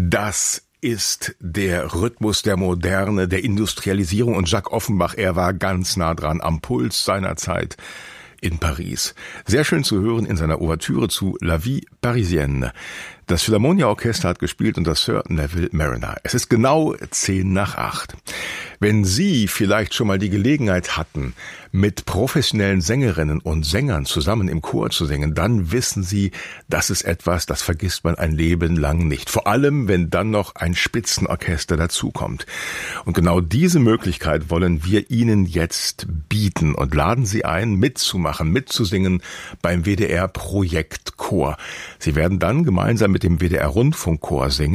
Das ist der Rhythmus der Moderne, der Industrialisierung. Und Jacques Offenbach, er war ganz nah dran am Puls seiner Zeit in Paris. Sehr schön zu hören in seiner Ouvertüre zu La Vie Parisienne. Das Philharmonia Orchester hat gespielt unter Sir Neville Marriner. Es ist genau 7:50. Wenn Sie vielleicht schon mal die Gelegenheit hatten, mit professionellen Sängerinnen und Sängern zusammen im Chor zu singen, dann wissen Sie, das ist etwas, das vergisst man ein Leben lang nicht. Vor allem, wenn dann noch ein Spitzenorchester dazukommt. Und genau diese Möglichkeit wollen wir Ihnen jetzt bieten und laden Sie ein, mitzumachen, mitzusingen beim WDR Projekt Chor. Sie werden dann gemeinsam mit dem WDR Rundfunkchor singen.